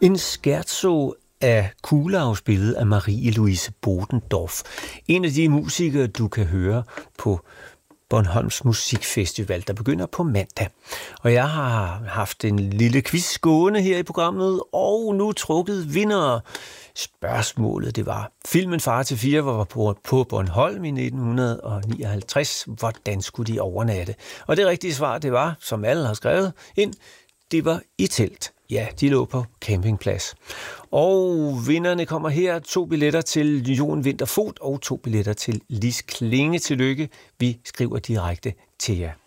En scherzo af Kuhlau spillet af Marie-Louise Bodendorf. En af de musikere, du kan høre på Bornholms Musikfestival, der begynder på mandag. Og jeg har haft en lille quiz gående her i programmet, og nu trukket vindere. Spørgsmålet, det var filmen Far til 4 var på Bornholm i 1959. Hvordan skulle de overnatte? Og det rigtige svar, det var, som alle har skrevet ind, det var i telt. Ja, de lå på campingplads. Og vinderne kommer her. 2 billetter til Jon Winther Vogt og 2 billetter til Lis Klinge. Tillykke. Vi skriver direkte til jer.